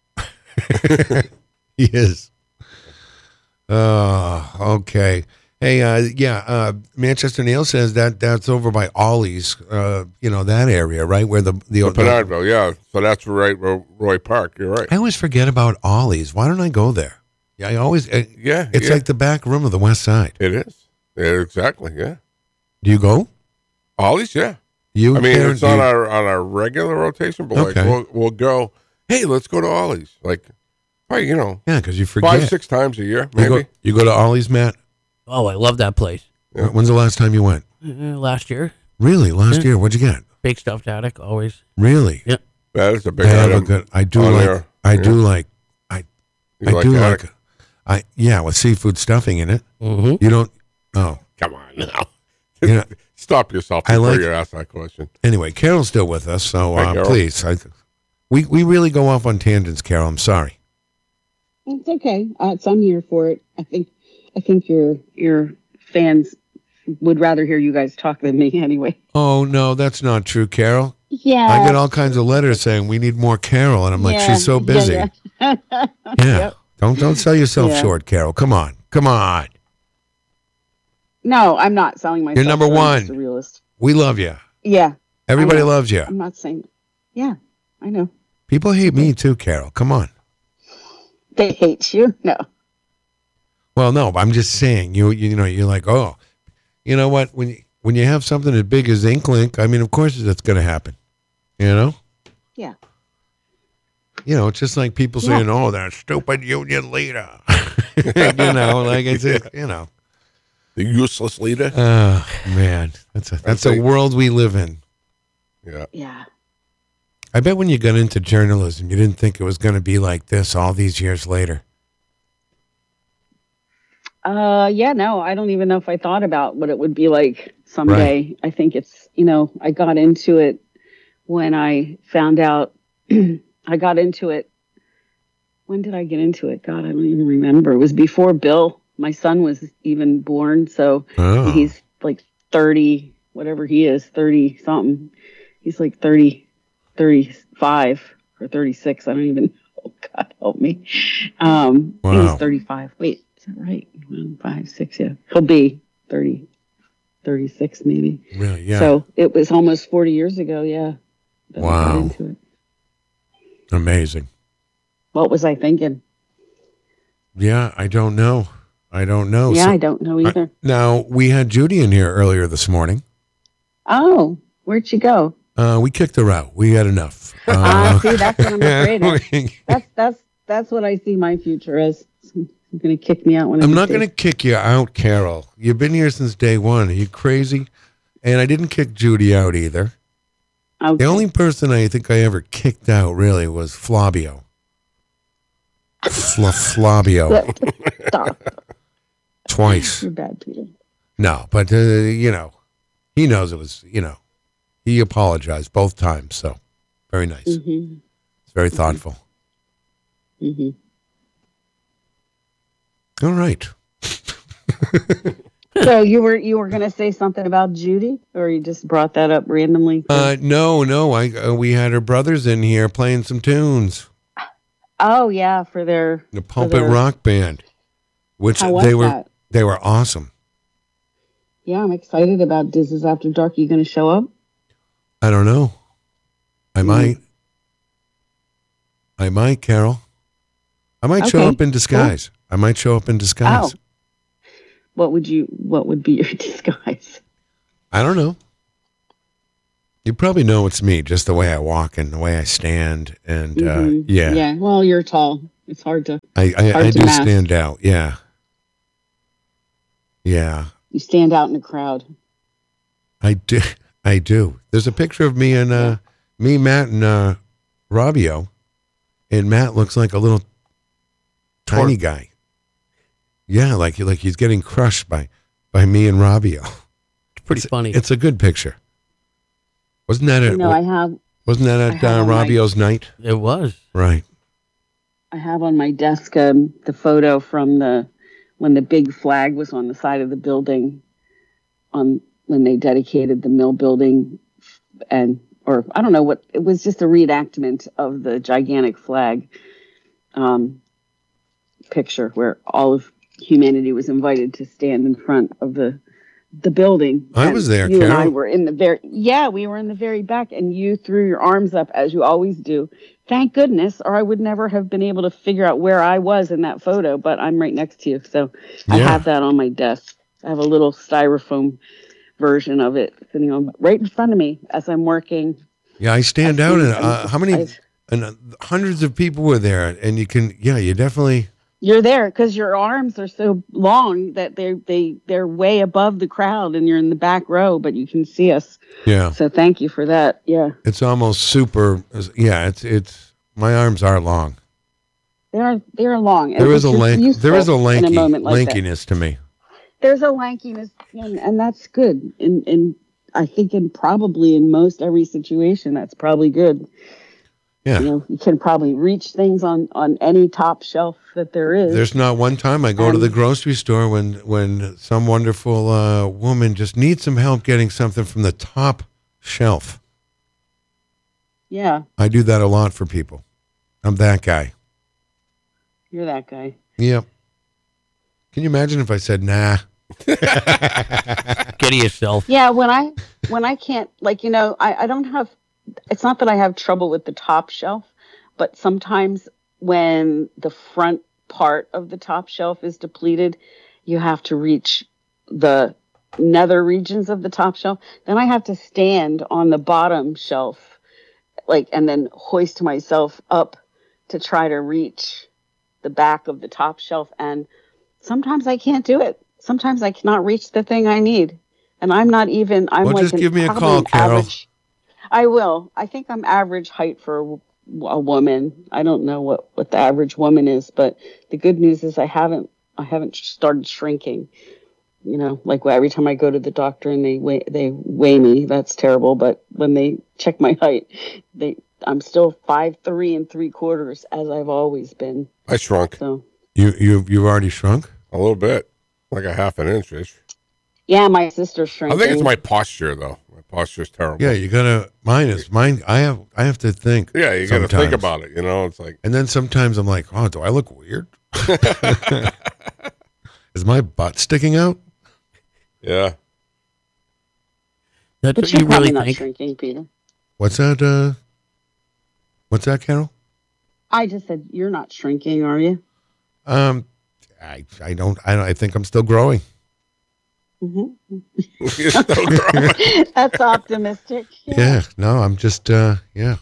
He is. Oh, okay. Hey, uh, yeah, uh, Manchester Neil says that that's over by Ollie's, uh, you know, that area, right? Where the... the, The the Penardville, yeah. So that's right, Ro- Roy Park. You're right. I always forget about Ollie's. Why don't I go there? Yeah, I always... Uh, Yeah, it's yeah. like the back room of the West Side. It is. Yeah, exactly. Yeah. Do you go? Ollie's, yeah. You I mean, Karen, it's do on you- our on our regular rotation, but Okay. like we'll we'll go. Hey, let's go to Ollie's. Like, right, you know, Yeah, because you forget. five six times a year, You maybe. go, you go to Ollie's, Matt? Oh, I love that place. Yeah. When's the last time you went? Uh, last year, Really? Last Yeah. year? What'd you get? big stuffed attic, always. Really? Yeah. That is a big I have a item. good. I do on like. there. I Yeah. do like. I. You I like do attic? like. I yeah, with seafood stuffing in it. Mm-hmm. You don't. Oh, Come on now. you know. Stop yourself I before like- you ask that question. Anyway, Carol's still with us, so Hi, uh, Carol. please. I, we we really go off on tangents, Carol. I'm sorry. It's okay. Uh, so I'm here for it. I think I think your your fans would rather hear you guys talk than me anyway. Oh no, that's not true, Carol. Yeah. I get all kinds of letters saying we need more Carol, and I'm like, Yeah, she's so busy. yeah, Yeah. yeah. Don't don't sell yourself Yeah. short, Carol. Come on, come on. No, I'm not selling myself. You're number short. I'm one. just a realist. We love you. Yeah. Everybody I know. loves you. I'm not saying. Yeah, I know. People hate me too, Carol. Come on. They hate you. No. Well, no, but I'm just saying. You you know, you're like, oh, you know what? When you, when you have something as big as Inklink, I mean, of course that's going to happen. You know. Yeah. You know, it's just like people Yeah. saying, "Oh, that stupid union leader." You know, like it's Yeah. you know. The useless leader. Oh man, that's a that's a think- world we live in. Yeah. Yeah. I bet when you got into journalism, you didn't think it was going to be like this all these years later. Uh, yeah, no, I don't even know if I thought about what it would be like someday. I think it's, you know, I got into it when I found out, I got into it. When did I get into it? God, I don't even remember. It was before Bill, my son, was even born. So Oh. he's like thirty, whatever he is, thirty something. He's like thirty, thirty-five or thirty-six. I don't even know. God help me. Um, I think Wow. he's thirty-five. Wait, is that right? One, five, six, yeah. He'll be thirty, thirty-six maybe. Really? Yeah. So it was almost forty years ago, yeah. that I got Wow. into it. Amazing. What was I thinking? Yeah, I don't know. I don't know. yeah, So- I don't know either. now we had Judy in here earlier this morning. Oh, where'd she go? Uh, we kicked her out. We had enough. Ah, Uh, see, that's what I'm afraid of. we- That's that's that's what I see my future as. You're going to kick me out when I I'm get not there. going to kick you out, Carol. You've been here since day one. Are you crazy? And I didn't kick Judy out either. Okay. The only person I think I ever kicked out really was Flabio. Fla- Flabio. Stop. Twice. You're bad, Peter. No, but, uh, you know, he knows it was, you know, he apologized both times. So very nice. Mm-hmm. It's very thoughtful. Mm-hmm. All right. So you were you were going to say something about Judy, or you just brought that up randomly? Uh, no, no. I uh, we had her brothers in here playing some tunes. oh yeah, for their The for Pulpit their- Rock Band, which How was they were that? they were awesome. Yeah, I'm excited about This Is After Dark. You going to show up? I don't know. I Mm. might. I might, Carol. I might show Okay, up in disguise. I might show up in disguise. Oh. What would you? What would be your disguise? I don't know. You probably know it's me, just the way I walk and the way I stand, and uh, Mhm. yeah, Yeah. Well, you're tall. It's hard to. I I, Hard I to do mask. stand out. Yeah, yeah, You stand out in a crowd. I do. I do. There's a picture of me and uh, me, Matt, and uh, Robbio, and Matt looks like a little tiny guy. Yeah, like like he's getting crushed by by me and Robbio. It's pretty It's, funny. it's a good picture. Wasn't that You at know, I have wasn't that I at have uh, on my- Robbio's night? It was. Right. I have on my desk um, the photo from the when the big flag was on the side of the building, on when they dedicated the mill building, and or I don't know what it was, just a reenactment of the gigantic flag um, picture where all of humanity was invited to stand in front of the the building. I And was there, You and I Carol. were in the very yeah, we were in the very back, and you threw your arms up as you always do. Thank goodness, or I would never have been able to figure out where I was in that photo. But I'm right next to you, so I Yeah. have that on my desk. I have a little styrofoam version of it sitting on right in front of me as I'm working. Yeah, I stand I out, see- and uh, how many? I- And uh, hundreds of people were there, and you can, yeah, you definitely. You're there because your arms are so long that they they they're way above the crowd, and you're in the back row, but you can see us. Yeah, So thank you for that. Yeah, it's almost super. Yeah, it's it's. My arms are long. they are they are long. There is a which lank. There is a useful in lanky moment like that. lankiness to me. There's a lankiness, and, and that's good. And and I think in probably in most every situation, that's probably good. Yeah. You know, you can probably reach things on on any top shelf that there is. There's not one time I go to Um, the grocery store when when some wonderful uh, woman just needs some help getting something from the top shelf. Yeah, I do that a lot for people. I'm that guy. you're that guy. Yep. Can you imagine if I said nah? Get it yourself. Yeah, when I when I can't, like, you know, I, I don't have, it's not that I have trouble with the top shelf, but sometimes when the front part of the top shelf is depleted, you have to reach the nether regions of the top shelf. Then I have to stand on the bottom shelf, like, and then hoist myself up to try to reach the back of the top shelf. And sometimes I can't do it. Sometimes I cannot reach the thing I need. And I'm not even, I'm Well, like, just an- give me a probably call, an Carol. average- I will. I think I'm average height for a, w- a woman. I don't know what, what the average woman is, but the good news is I haven't, I haven't started shrinking. You know, like every time I go to the doctor and they weigh, they weigh me, that's terrible. But when they check my height, they, I'm still five, three and three quarters as I've always been. I shrunk So You you you've already shrunk? a little bit, like a half an inch ish. yeah, my sister's I shrinking. think it's my posture though. My posture's terrible. Yeah, you gotta. Mine is mine. I have I have to think. Yeah, you got to think sometimes. about it. You know, it's like And then sometimes I'm like, oh, do I look weird? Is my butt sticking out? yeah. That's but what you're you probably really not think. shrinking, Peter. What's that? Uh, what's that, Carol? I just said you're not shrinking, are you? Um, I I don't I don't I think I'm still growing. hmm You're still growing. That's optimistic. Yeah. No, I'm just uh yeah.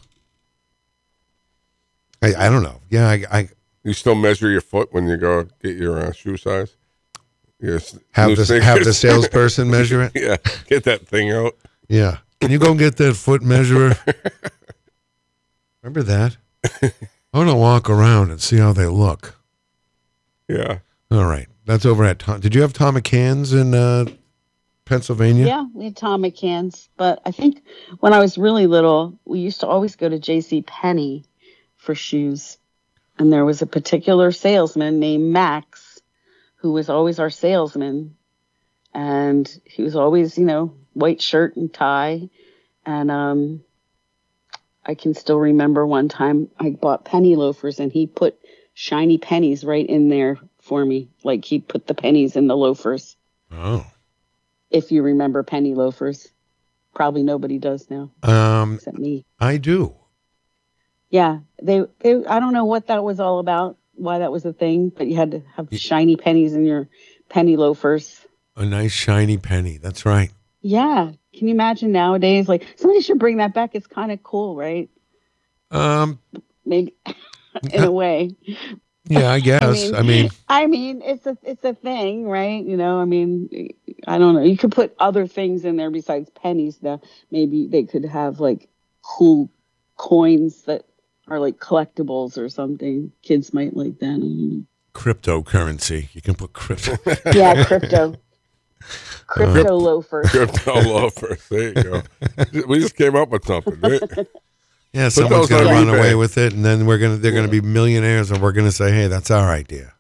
I I don't know. Yeah, I I You still measure your foot when you go get your uh, shoe size? Your s- have new the have the sneakers? salesperson measure it. Yeah, get that thing out. Yeah. Can you go get that foot measurer? Remember that? I want to walk around and see how they look. Yeah. All right. That's over at Tom. Did you have Tom McCann's in uh, Pennsylvania? Yeah, we had Tom McCann's, but I think when I was really little, we used to always go to J C Penney for shoes. And there was a particular salesman named Max who was always our salesman. And he was always, you know, white shirt and tie. And um, I can still remember one time I bought penny loafers and he put shiny pennies right in there for me. Like he put the pennies in the loafers. Oh. If you remember penny loafers. Probably nobody does now Um, except me. I do. Yeah, they, they. I don't know what that was all about, why that was a thing, but you had to have shiny pennies in your penny loafers. A nice shiny penny. That's right. Yeah, Can you imagine nowadays? Like somebody should bring that back. It's kind of cool, right? Um, Maybe in a way. Yeah, I guess. I mean, I mean, I mean, it's a it's a thing, right? You know, I mean, I don't know. You could put other things in there besides pennies. Now, maybe they could have like cool coins that are like collectibles or something. Kids might like that. I don't know. Cryptocurrency. You can put crypto. Yeah, crypto. Crypto uh, loafers. Crypto loafers. There you go. We just came up with something. Right? Yeah, put someone's going to run eBay. away with it, and then we're gonna they're yeah. going to be millionaires, and we're going to say, "Hey, that's our idea."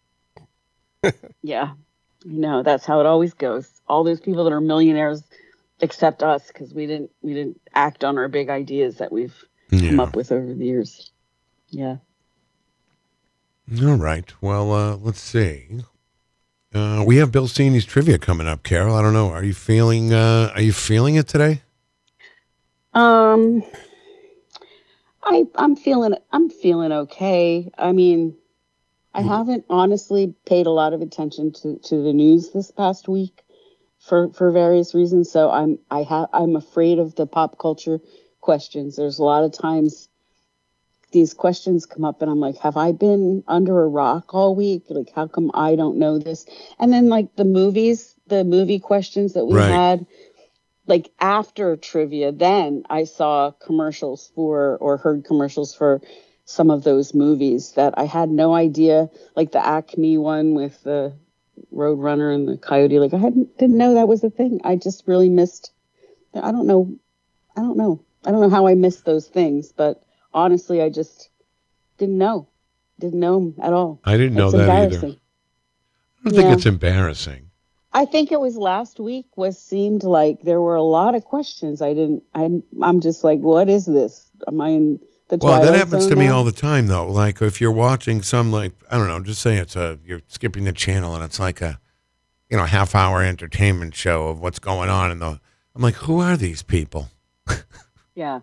Yeah, no, that's how it always goes. All those people that are millionaires, except us, because we didn't we didn't act on our big ideas that we've yeah. come up with over the years. Yeah. All right. Well, uh, let's see. Uh, we have Bill Cini's trivia coming up, Carol. I don't know. Are you feeling? Uh, are you feeling it today? Um, I I'm feeling I'm feeling okay. I mean, I mm-hmm. haven't honestly paid a lot of attention to, to the news this past week for for various reasons. So I'm I have I'm afraid of the pop culture questions. There's a lot of times these questions come up and I'm like, have I been under a rock all week? Like, how come I don't know this? And then like the movies, the movie questions that we right. had, like after trivia, then I saw commercials for, or heard commercials for some of those movies that I had no idea, like the Acme one with the Roadrunner and the Coyote. Like I hadn't, didn't know that was a thing. I just really missed, I don't know. I don't know. I don't know how I missed those things, but honestly, I just didn't know. Didn't know him at all. I didn't know it's that either. I don't yeah. think it's embarrassing. I think it was last week was seemed like there were a lot of questions. I didn't, I, I'm just like, what is this? Am I in the Well, Twilight that happens Zone to me now? all the time, though. Like if you're watching some, like, I don't know, just say it's a, you're skipping the channel and it's like a, you know, half hour entertainment show of what's going on. And the, I'm like, who are these people? Yeah.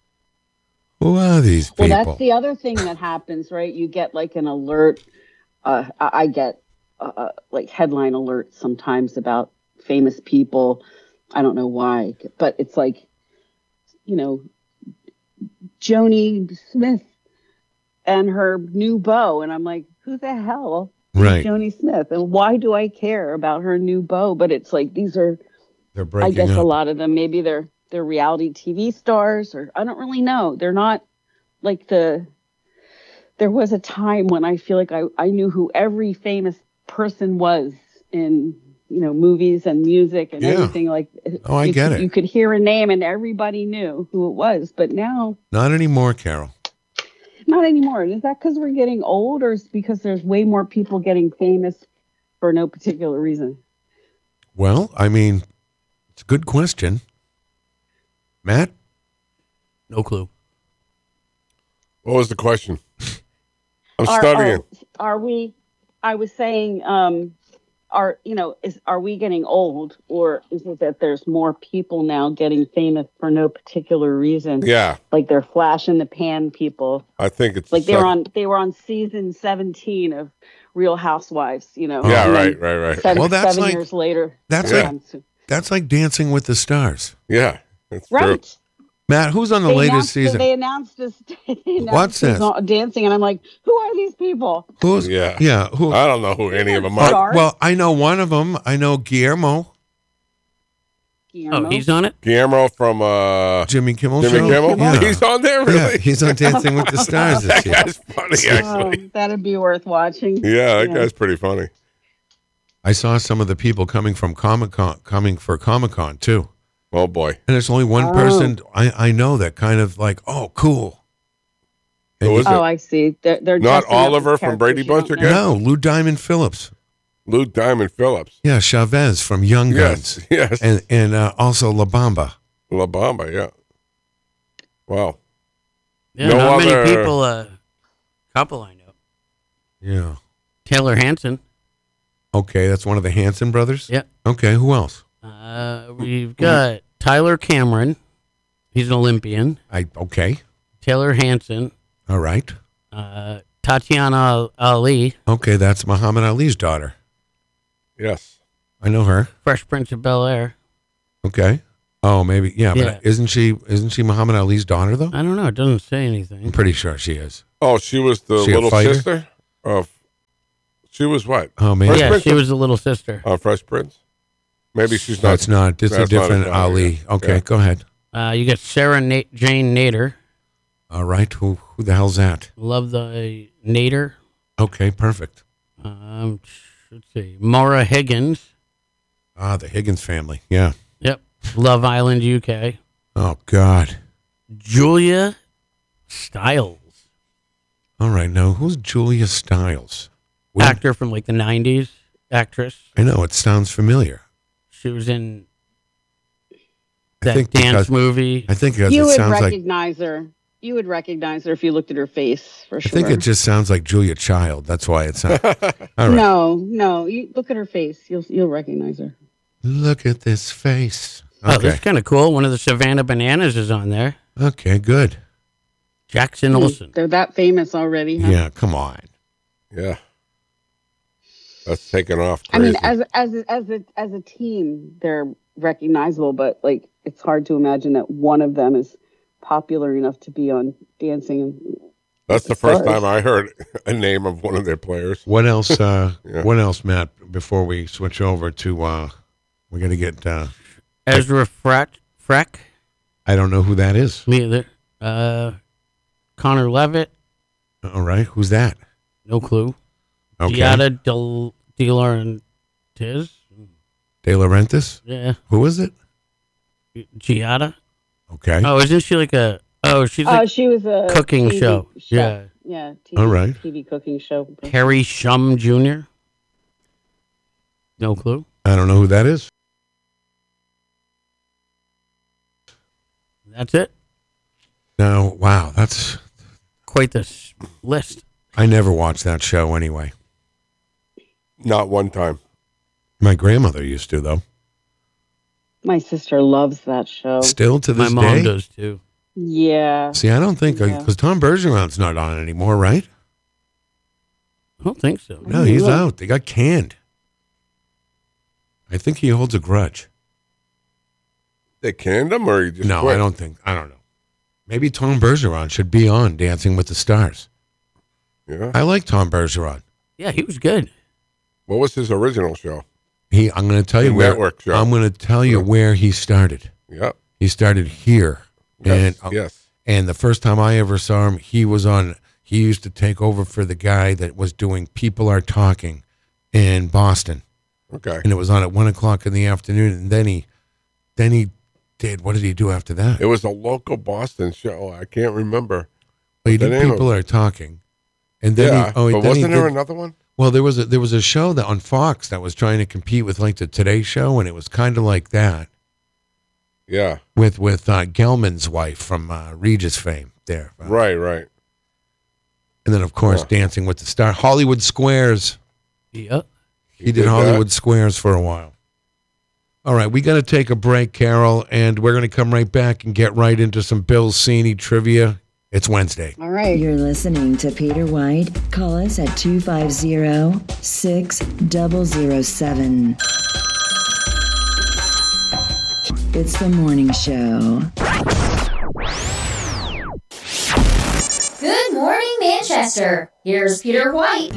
Who are these people? Well, that's the other thing that happens, right? You get like an alert. Uh, I, I get uh, like headline alerts sometimes about famous people. I don't know why, but it's like, you know, Joni Smith and her new beau. And I'm like, who the hell is right. Joni Smith? And why do I care about her new beau? But it's like, these are, they're breaking I guess up. A lot of them, maybe they're, they're reality T V stars, or I don't really know. They're not like the, there was a time when I feel like I, I knew who every famous person was in, you know, movies and music and yeah. everything. Like, oh, I you get could, it. You could hear a name and everybody knew who it was. But now, not anymore, Carol. Not anymore. Is that because we're getting old, or is it because there's way more people getting famous for no particular reason? Well, I mean, it's a good question. Matt? No clue. What was the question? I'm are, studying. Are, are we, I was saying, um, are, you know, is, are we getting old, or is it that there's more people now getting famous for no particular reason? Yeah. Like they're flash in the pan people. I think it's like they were on, they were on season seventeen of Real Housewives, you know. Yeah, right, right, right. Seven, well, that's seven like, years later. That's yeah. like, that's like Dancing with the Stars. Yeah. That's right. True. Matt, who's on the they latest season? They announced this. They announced What's this? Dancing, and I'm like, who are these people? Who's? Yeah. Yeah. Who? I don't know who any of them uh, are. well, I know one of them. I know Guillermo. Guillermo? Oh, he's on it? Guillermo from uh, Jimmy Kimmel Jimmy show? Kimmel? Yeah. He's on there, really? Yeah, he's on Dancing with the Stars this That year. guy's funny, actually. Oh, that'd be worth watching. Yeah, that yeah. guy's pretty funny. I saw some of the people coming from Comic Con, coming for Comic Con too. Oh boy! And there's only one oh. person I, I know that kind of like, oh, cool. Who is oh, it? I see. They're, they're not dressing up Oliver as from Brady Bunch characters again. No, Lou Diamond Phillips. Lou Diamond Phillips. Yeah, Chavez from Young Guns. Yes, yes. And and uh, also La Bamba. La Bamba, yeah. Wow. Yeah, No not other- many people. A uh, couple I know. Yeah. Taylor Hanson. Okay, that's one of the Hanson brothers? Yeah. Okay, who else? Uh, we've got Tyler Cameron. He's an Olympian. I okay. Taylor Hanson. All right. Uh, Tatiana Ali. Okay, that's Muhammad Ali's daughter. Yes. I know her. Fresh Prince of Bel Air. Okay. Oh, maybe. Yeah, Yeah. but isn't she isn't she Muhammad Ali's daughter though? I don't know. It doesn't say I'm anything. pretty sure she is. Oh, she was the She a little fighter? sister of. She was what? Oh, maybe. Fresh Yeah, Prince she of- was the little sister. Uh, Fresh Prince. Maybe she's not. That's not. This is a that's not different his daughter, Ali. yeah. Okay, Yeah. go ahead. Uh, you got Sarah Na- Jane Nader. All right. Who who the hell's that? Love the uh, Nader. Okay, perfect. Um, let's see. Maura Higgins. Ah, the Higgins family. Yeah. Yep. Love Island, U K. Oh God. Julia Stiles. All right. Now, who's Julia Stiles? We- Actor from like the nineties. Actress. I know it sounds familiar. She was in I that think dance because, movie. I think because You it would sounds like recognize her. You would recognize her if you looked at her face for I sure. think it just sounds like Julia Child. That's why it's not. All right. No, no. You look at her face. You'll you'll recognize her. Look at this face. Oh, Okay. that's kind of cool. One of the Savannah Bananas is on there. Okay. Good. Jackson Hmm, Olsen. They're that famous already. Huh? Yeah. Come on. Yeah. That's taken off. I mean, crazy. as as a, as a as a team, they're recognizable, but like it's hard to imagine that one of them is popular enough to be on Dancing. And That's the first stars. time I heard a name of one of their players. What else? Uh, Yeah. What else, Matt? Before we switch over to, uh, we got to get. Uh, Ezra Freck. Freck. I don't know who that is. Me either. Uh, Connor Levitt. All right. Who's that? No clue. Okay. Giada Del De Laurentiis. De Laurentiis. Yeah. Who is it? Giada. Okay. Oh, isn't she like a? Oh, she's Oh, like she was a cooking T V show. chef. Yeah. yeah. T V, All right. T V cooking show. Harry Shum Junior No clue. I don't know who that is. That's it. No. Wow. That's. Quite the s- list. I never watched that show anyway. Not one time. My grandmother used to though. My sister loves that show. Still to My this mom day. does too. Yeah. See, I don't think Yeah. because Tom Bergeron's not on anymore, right? I don't think so. No, he's Yeah. out. They got canned. I think he holds a grudge. They canned him, or he just No, quit? I don't think. I don't know. Maybe Tom Bergeron should be on Dancing with the Stars. Yeah. I like Tom Bergeron. Yeah, he was good. What was his original show? He, I'm going to tell you The where. network show. I'm going to tell you Yeah. where he started. Yep. He started here, Yes. and yes. and the first time I ever saw him, he was on. He used to take over for the guy that was doing People Are Talking in Boston, Okay. and it was on at one o'clock in the afternoon. And then he, then he did. What did he do after that? It was a local Boston show. I can't remember. Well, he the did name of People Are Talking, and then yeah. he, oh, but then he wasn't there did- another one? Well, there was a there was a show that on Fox that was trying to compete with like the Today Show, and it was kind of like that Yeah. with with uh, Gelman's wife from uh, Regis fame there, Uh, Right. Right. and then of course Yeah. Dancing with the Star, Hollywood Squares. Yep. He, He did, did Hollywood that? Squares for a while. All right, we got to take a break, Carol, and we're going to come right back and get right into some Bill Cini trivia. It's Wednesday. All right. You're listening to Peter White. Call us at two five zero, six zero zero seven. It's the morning show. Good morning, Manchester. Here's Peter White.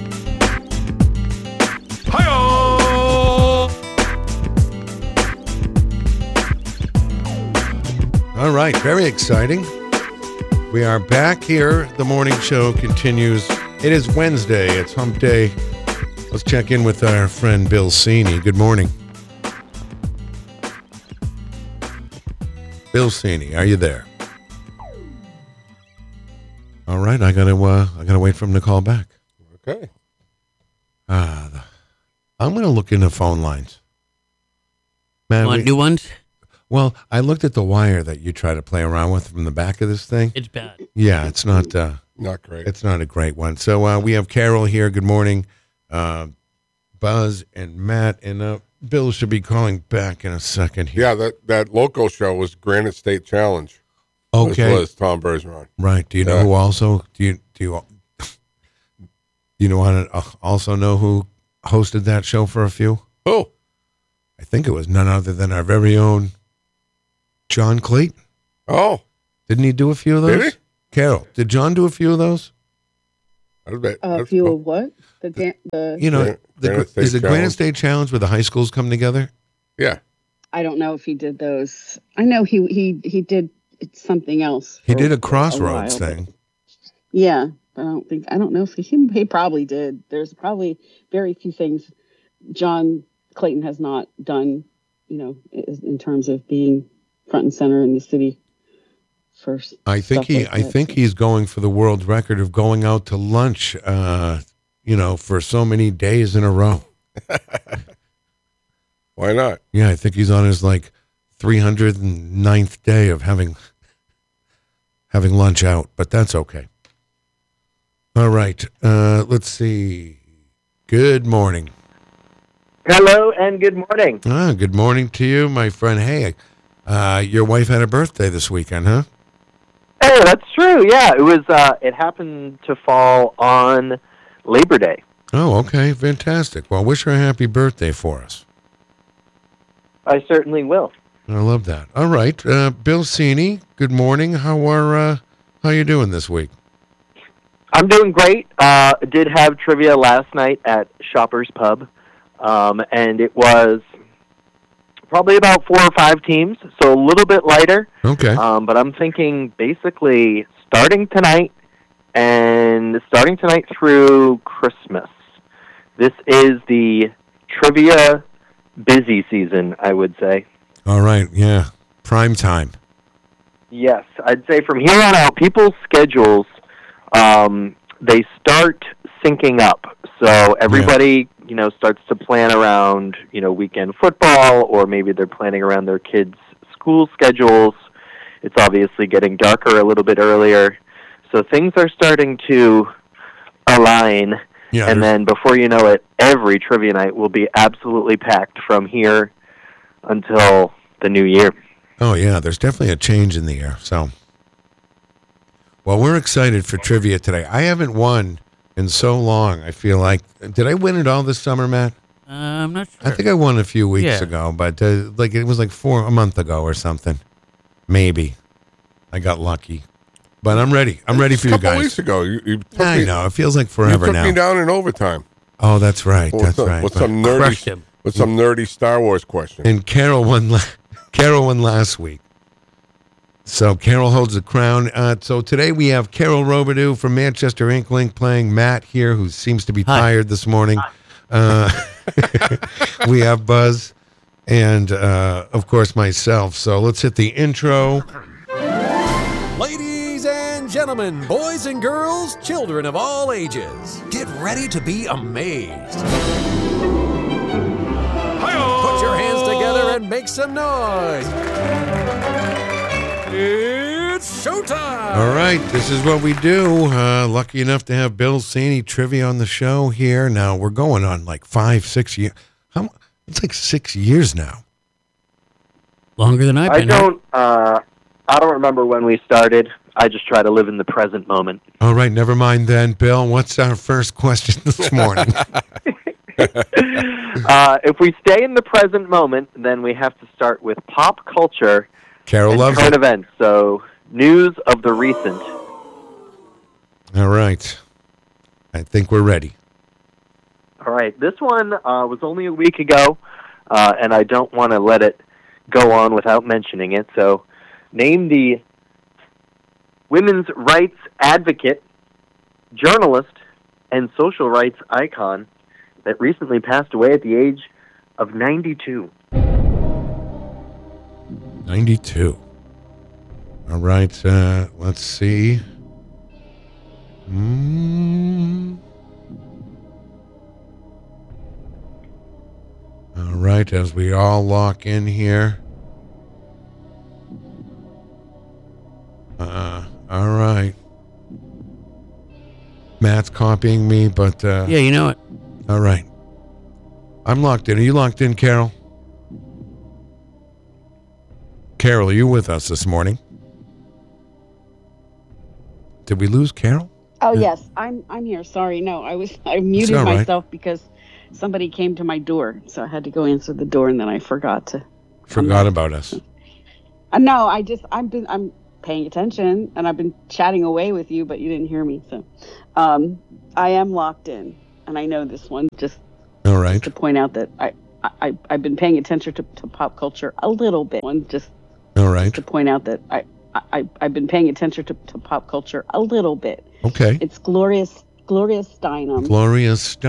All right, very exciting. We are back here. The morning show continues. It is Wednesday. It's hump day. Let's check in with our friend Bill Cini. Good morning. Bill Cini, are you there? All right, I gotta uh, I gotta wait for him to call back. Okay. Ah, the, I'm gonna look into phone lines. Man, Want we- new ones? well, I looked at the wire that you try to play around with from the back of this thing. It's bad. Yeah, it's not. Uh, Not great. It's not a great one. So uh, we have Carol here. Good morning. Uh, Buzz and Matt. And uh, Bill should be calling back in a second here. Yeah, that, that local show was Granite State Challenge. Was- Okay. Was Tom Bergeron. Right. Do you know Yeah. who also? Do you do you? You know want to also know who hosted that show for a few? Oh, I think it was none other than our very own John Clayton. Oh. Didn't he do a few of those? Did he? Carol, did John do a few of those? I bet. A few of what? The, ga- the You know, Granite- the, Granite State is the Granite Challenge. State Challenge where the high schools come together? Yeah. I don't know if he did those. I know he he he did something else. He for did a a crossroads while, but- thing. Yeah, but I don't think I don't know if he he probably did. There's probably very few things John Clayton has not done, you know, in in terms of being front and center in the city. First, I think he, I think he's going for the world record of going out to lunch, uh, you know, for so many days in a row. Why not? Yeah, I think he's on his like three hundred ninth day of having having lunch out, but that's okay. All right, uh, let's see. Good morning. Hello and good morning. Ah, good morning to you, my friend. Hey, uh, your wife had a birthday this weekend, huh? Hey, that's true. Yeah, it was. Uh, it happened to fall on Labor Day. Oh, okay, fantastic. Well, wish her a happy birthday for us. I certainly will. I love that. All right, uh, Bill Cini, good morning. How are uh, how you doing this week? I'm doing great. Uh, did have trivia last night at Shoppers Pub, um, and it was probably about four or five teams, so a little bit lighter. Okay. Um, but I'm thinking basically starting tonight and starting tonight through Christmas. This is the trivia busy season, I would say. All right, yeah, prime time. Yes, I'd say from here on out, people's schedules, um, they start syncing up. So everybody, you know, starts to plan around, you know, weekend football, or maybe they're planning around their kids' school schedules. It's obviously getting darker a little bit earlier. So things are starting to align. Yeah, and then before you know it, every trivia night will be absolutely packed from here until the new year. Oh, yeah, there's definitely a change in the air. So, well, we're excited for trivia today. I haven't won in so long, I feel like. Did I win it all this summer, Matt? Uh, I'm not sure. I think I won a few weeks Yeah. ago, but uh, like it was like four a month ago or something. Maybe. I got lucky. But I'm ready. I'm ready for a you couple guys. weeks ago, you, you took I me, know. It feels like you forever took now. me down in overtime. Oh, that's right. With That's some, right. With But- some Crushed nerdy, him. with some nerdy Star Wars question. And Carol won. La- Carol won last week. So Carol holds the crown. Uh, so today we have Carol Robidoux from Manchester Inkling playing Matt here, who seems to be Hi. tired this morning. Uh, we have Buzz and, uh, of course, myself. So let's hit the intro. Ladies and gentlemen, boys and girls, children of all ages, get ready to be amazed. Put your hands together and make some noise. It's showtime. All right, this is what we do. Uh, lucky enough to have Bill Cini trivia on the show here. Now we're going on like five, six years. How? It's like six years now. Longer than I've I been here. don't. Uh, I don't remember when we started. I just try to live in the present moment. All right, never mind then, Bill. What's our first question this morning? Uh, if we stay in the present moment, then we have to start with pop culture Carol and loves current it. events. So news of the recent. All right. I think we're ready. All right, this one uh, was only a week ago, uh, and I don't want to let it go on without mentioning it. So name the women's rights advocate, journalist, and social rights icon that recently passed away at the age of ninety-two. ninety-two. All right, uh, let's see. Mm. All right, as we all lock in here. Uh, all right. Matt's copying me, but... Uh, Yeah, you know it. All right. I'm locked in. Are you locked in, Carol? Carol, are you with us this morning? Did we lose Carol? Oh yes, I'm I'm here. Sorry, no, I was I muted all right. myself because somebody came to my door, so I had to go answer the door, and then I forgot to. Forgot about us. Uh, no, I just I've been I'm paying attention and I've been chatting away with you, but you didn't hear me. So, um, I am locked in, and I know this one. Just all right. To point out that I I I've been paying attention to, to pop culture a little bit. One just all right. To point out that I I I've been paying attention to, to pop culture a little bit. Okay. It's Glorious Gloria Steinem. Gloria Steinem.